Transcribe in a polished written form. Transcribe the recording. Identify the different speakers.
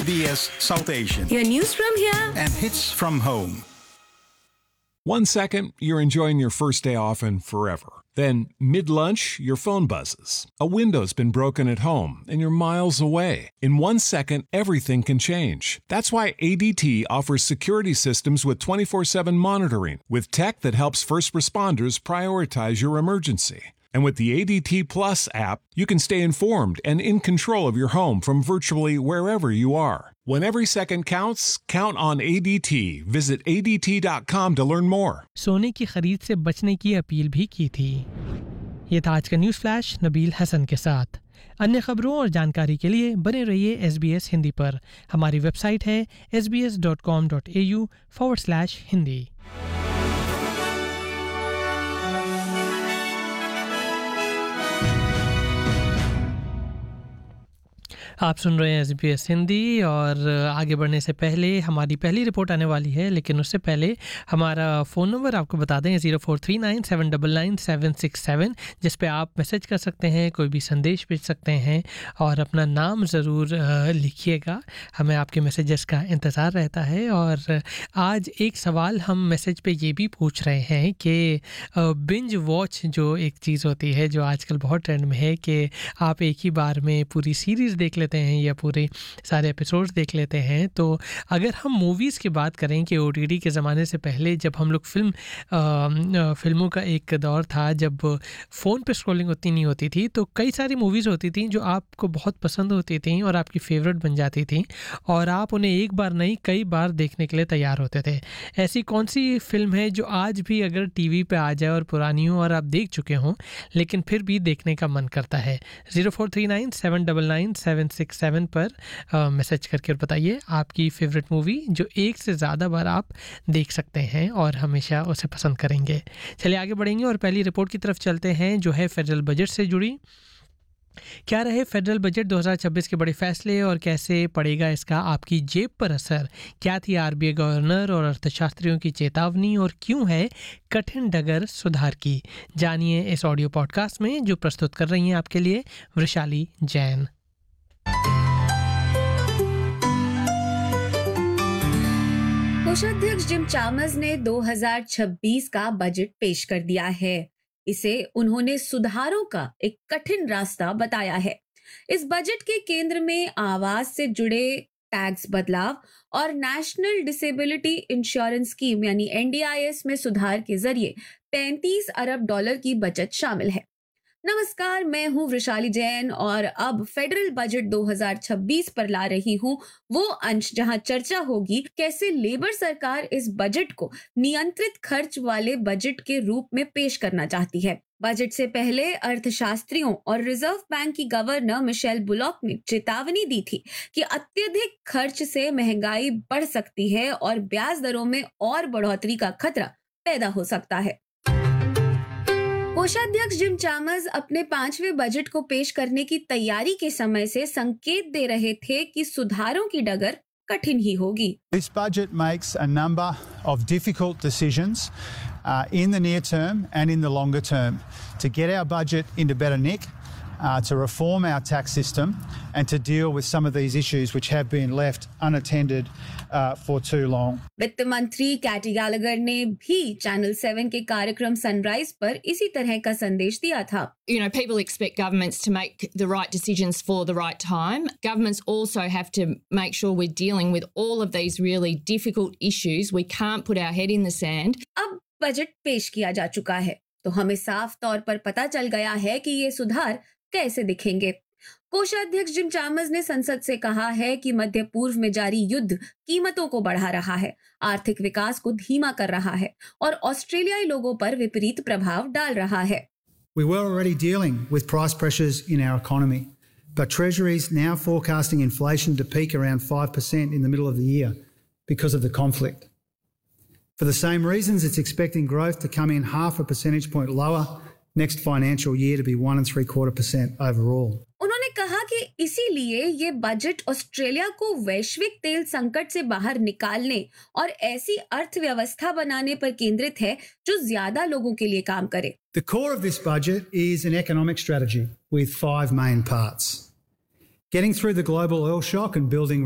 Speaker 1: SBS South Asian.
Speaker 2: Your news from here.
Speaker 1: And hits from home.
Speaker 3: 1 second, you're enjoying your first day off and forever. Then, mid-lunch, your phone buzzes. A window's been broken at home, and you're miles away. In 1 second, everything can change. That's why ADT offers security systems with 24/7 monitoring, with tech that helps first responders prioritize your emergency. And with the ADT Plus app, you can stay informed and in control of your home from virtually wherever you are. When every second counts, count on ADT. Visit ADT.com to learn more.
Speaker 4: सोने की खरीद से बचने की appeal भी की थी। ये था आज का न्यूज़ फ्लैश नबील हसन के साथ। अन्य खबरों और जानकारी के लिए बने रहिए SBS हिंदी पर। हमारी वेबसाइट है sbs.com.au/hindi। आप सुन रहे हैं SBS हिंदी और आगे बढ़ने से पहले हमारी पहली रिपोर्ट आने वाली है, लेकिन उससे पहले हमारा फ़ोन नंबर आपको बता दें 0439799767, जिस पे आप मैसेज कर सकते हैं, कोई भी संदेश भेज सकते हैं और अपना नाम ज़रूर लिखिएगा। हमें आपके मैसेजेस का इंतज़ार रहता है। और आज एक सवाल हम मैसेज पे ये भी पूछ रहे हैं कि बिंज वॉच जो एक चीज़ होती है जो आजकल बहुत ट्रेंड में है कि आप एक ही बार में पूरी सीरीज़ देख लेते हैं या पूरे सारे एपिसोड्स देख लेते हैं। तो अगर हम मूवीज़ की बात करें कि OTT के ज़माने से पहले जब हम लोग फिल्मों का एक दौर था जब फ़ोन पे स्क्रॉलिंग उतनी नहीं होती थी, तो कई सारी मूवीज़ होती थी जो आपको बहुत पसंद होती थी और आपकी फेवरेट बन जाती थी और आप उन्हें एक बार नहीं कई बार देखने के लिए तैयार होते थे। ऐसी कौन सी फ़िल्म है जो आज भी अगर टीवी पे आ जाए और पुरानी हो और आप देख चुके हों लेकिन फिर भी देखने का मन करता है? 0439799767 पर मैसेज करके और बताइए आपकी फ़ेवरेट मूवी जो एक से ज़्यादा बार आप देख सकते हैं और हमेशा उसे पसंद करेंगे। चलिए आगे बढ़ेंगे और पहली रिपोर्ट की तरफ चलते हैं जो है फेडरल बजट से जुड़ी। क्या रहे फेडरल बजट 2026 के बड़े फैसले और कैसे पड़ेगा इसका आपकी जेब पर असर? क्या थी RBI गवर्नर और अर्थशास्त्रियों की चेतावनी और क्यों है कठिन डगर सुधार की? जानिए इस ऑडियो पॉडकास्ट में जो प्रस्तुत कर रही हैं आपके लिए वृशाली जैन।
Speaker 2: कोषाध्यक्ष जिम चामर्स ने 2026 का बजट पेश कर दिया है। इसे उन्होंने सुधारों का एक कठिन रास्ता बताया है। इस बजट के केंद्र में आवास से जुड़े टैक्स बदलाव और नेशनल डिसेबिलिटी इंश्योरेंस स्कीम यानी NDIS में सुधार के जरिए $35 अरब की बचत शामिल है। नमस्कार, मैं हूं वृशाली जैन और अब फेडरल बजट 2026 पर ला रही हूं वो अंश जहां चर्चा होगी कैसे लेबर सरकार इस बजट को नियंत्रित खर्च वाले बजट के रूप में पेश करना चाहती है। बजट से पहले अर्थशास्त्रियों और रिजर्व बैंक की गवर्नर मिशेल बुलॉक ने चेतावनी दी थी कि अत्यधिक खर्च से महंगाई बढ़ सकती है और ब्याज दरों में और बढ़ोतरी का खतरा पैदा हो सकता है। कोषाध्यक्ष जिम चामर्स अपने 5वें बजट को पेश करने की तैयारी के समय से संकेत दे रहे थे कि सुधारों की डगर कठिन ही होगी।
Speaker 5: This budget makes a number of difficult decisions in the near term and in the longer term to get our budget into better nick, to reform our tax system and to deal with some of these issues which have been left unattended for too long.
Speaker 2: वित्त मंत्री Katie गैलागर ने भी channel 7 के कार्यक्रम sunrise पर इसी तरह का संदेश दिया था।
Speaker 6: You know, people expect governments to make the right decisions for the right time. Governments also have to make sure we're dealing with all of these really difficult issues. We can't put our head in the sand.
Speaker 2: अब budget पेश किया जा चुका है तो हमें साफ तौर पर पता चल गया है कि ये सुधार कैसे दिखेंगे। कोषाध्यक्ष जिम चामर्स ने संसद से कहा है कि मध्य पूर्व में जारी युद्ध कीमतों को बढ़ा रहा है, आर्थिक विकास को धीमा कर रहा है और ऑस्ट्रेलियाई लोगों पर विपरीत प्रभाव डाल रहा है।
Speaker 7: We were already dealing with price pressures in our economy, but Treasury is now forecasting inflation to peak around 5% in the middle of the year because of the conflict. For the same reasons, it's expecting growth to come in 0.5 percentage point lower next financial year to be 1.75% overall.
Speaker 2: उन्होंने कहा कि इसीलिए ये budget Australia को वैश्विक तेल संकट से बाहर निकालने और ऐसी अर्थव्यवस्था बनाने पर केंद्रित है जो ज्यादा लोगों के लिए काम करे।
Speaker 7: The core of this budget is an economic strategy with 5 main parts. Getting through the global oil shock and building